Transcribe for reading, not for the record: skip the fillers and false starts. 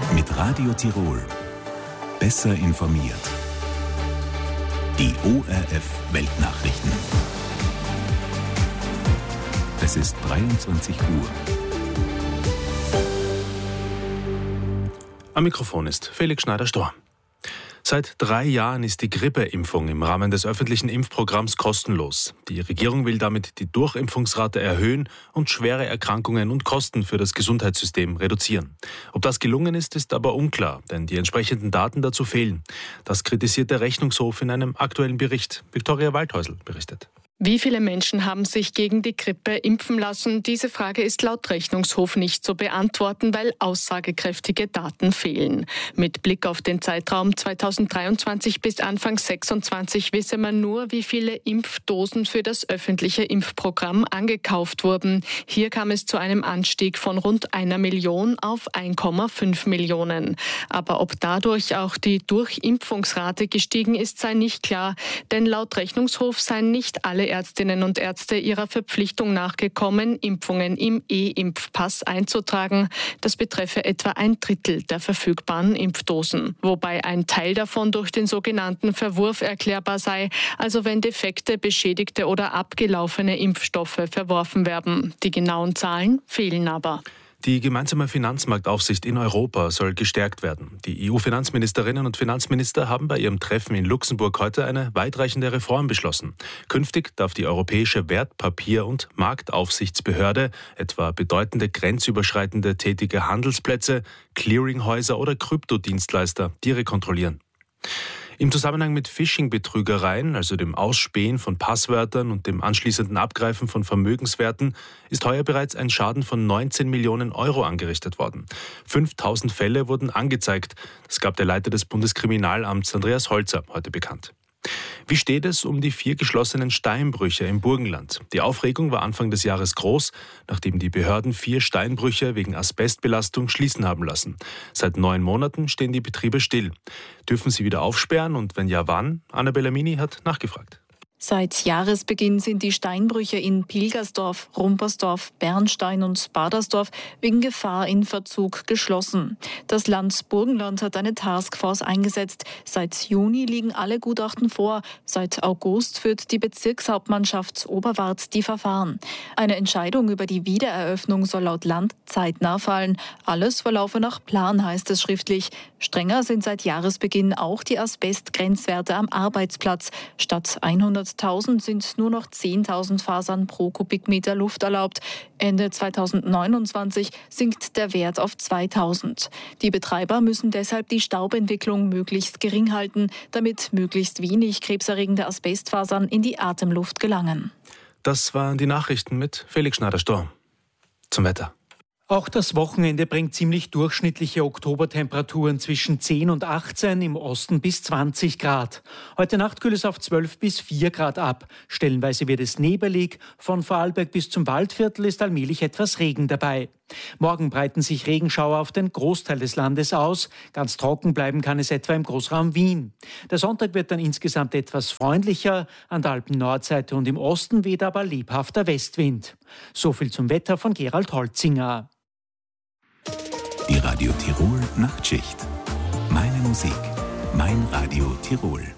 Mit Radio Tirol. Besser informiert. Die ORF-Weltnachrichten. Es ist 23 Uhr. Am Mikrofon ist Felix Schneider-Storr. Seit 3 Jahren ist die Grippeimpfung im Rahmen des öffentlichen Impfprogramms kostenlos. Die Regierung will damit die Durchimpfungsrate erhöhen und schwere Erkrankungen und Kosten für das Gesundheitssystem reduzieren. Ob das gelungen ist, ist aber unklar, denn die entsprechenden Daten dazu fehlen. Das kritisiert der Rechnungshof in einem aktuellen Bericht. Viktoria Waldhäusl berichtet. Wie viele Menschen haben sich gegen die Grippe impfen lassen? Diese Frage ist laut Rechnungshof nicht zu beantworten, weil aussagekräftige Daten fehlen. Mit Blick auf den Zeitraum 2023 bis Anfang 2026 wisse man nur, wie viele Impfdosen für das öffentliche Impfprogramm angekauft wurden. Hier kam es zu einem Anstieg von rund 1 Million auf 1,5 Millionen. Aber ob dadurch auch die Durchimpfungsrate gestiegen ist, sei nicht klar, denn laut Rechnungshof seien nicht alle Ärztinnen und Ärzte ihrer Verpflichtung nachgekommen, Impfungen im E-Impfpass einzutragen. Das betreffe etwa 1/3 der verfügbaren Impfdosen. Wobei ein Teil davon durch den sogenannten Verwurf erklärbar sei, also wenn defekte, beschädigte oder abgelaufene Impfstoffe verworfen werden. Die genauen Zahlen fehlen aber. Die gemeinsame Finanzmarktaufsicht in Europa soll gestärkt werden. Die EU-Finanzministerinnen und Finanzminister haben bei ihrem Treffen in Luxemburg heute eine weitreichende Reform beschlossen. Künftig darf die Europäische Wertpapier- und Marktaufsichtsbehörde etwa bedeutende grenzüberschreitende tätige Handelsplätze, Clearinghäuser oder Kryptodienstleister direkt kontrollieren. Im Zusammenhang mit Phishing-Betrügereien, also dem Ausspähen von Passwörtern und dem anschließenden Abgreifen von Vermögenswerten, ist heuer bereits ein Schaden von 19 Millionen Euro angerichtet worden. 5000 Fälle wurden angezeigt. Das gab der Leiter des Bundeskriminalamts Andreas Holzer heute bekannt. Wie steht es um die 4 geschlossenen Steinbrüche im Burgenland? Die Aufregung war Anfang des Jahres groß, nachdem die Behörden 4 Steinbrüche wegen Asbestbelastung schließen haben lassen. Seit 9 Monaten stehen die Betriebe still. Dürfen sie wieder aufsperren und wenn ja, wann? Anna Bellamini hat nachgefragt. Seit Jahresbeginn sind die Steinbrüche in Pilgersdorf, Rumpersdorf, Bernstein und Badersdorf wegen Gefahr in Verzug geschlossen. Das Land Burgenland hat eine Taskforce eingesetzt. Seit Juni liegen alle Gutachten vor. Seit August führt die Bezirkshauptmannschaft Oberwart die Verfahren. Eine Entscheidung über die Wiedereröffnung soll laut Land zeitnah fallen. Alles verlaufe nach Plan, heißt es schriftlich. Strenger sind seit Jahresbeginn auch die Asbestgrenzwerte am Arbeitsplatz. Statt 100.000 sind nur noch 10.000 Fasern pro Kubikmeter Luft erlaubt. Ende 2029 sinkt der Wert auf 2.000. Die Betreiber müssen deshalb die Staubentwicklung möglichst gering halten, damit möglichst wenig krebserregende Asbestfasern in die Atemluft gelangen. Das waren die Nachrichten mit Felix Schneider-Storr. Zum Wetter. Auch das Wochenende bringt ziemlich durchschnittliche Oktobertemperaturen zwischen 10 und 18, im Osten bis 20 Grad. Heute Nacht kühlt es auf 12 bis 4 Grad ab. Stellenweise wird es nebelig. Von Vorarlberg bis zum Waldviertel ist allmählich etwas Regen dabei. Morgen breiten sich Regenschauer auf den Großteil des Landes aus. Ganz trocken bleiben kann es etwa im Großraum Wien. Der Sonntag wird dann insgesamt etwas freundlicher. An der Alpen-Nordseite und im Osten weht aber lebhafter Westwind. So viel zum Wetter von Gerald Holzinger. Die Radio Tirol Nachtschicht. Meine Musik, mein Radio Tirol.